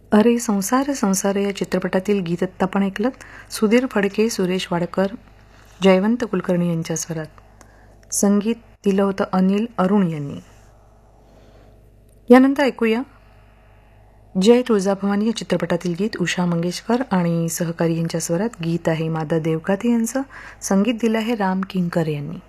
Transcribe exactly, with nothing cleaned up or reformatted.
अरे संसार संसार या चित्रपटातील गीत आत्ता आपण ऐकलं. सुधीर फडके, सुरेश वाडकर, जयवंत कुलकर्णी यांच्या स्वरात. संगीत दिलं होतं अनिल अरुण यांनी. यानंतर ऐकूया जय तुळजाभवानी या चित्रपटातील गीत उषा मंगेशकर आणि सहकारी यांच्या स्वरात. गीत आहे मादा देवकाते यांचं. संगीत दिलं आहे राम किंकर यांनी.